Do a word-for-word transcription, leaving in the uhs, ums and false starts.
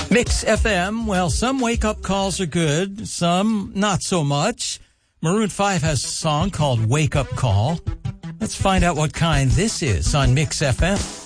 Mix F M, well, some wake-up calls are good, some not so much. Maroon five has a song called Wake Up Call. Let's find out what kind this is on Mix F M.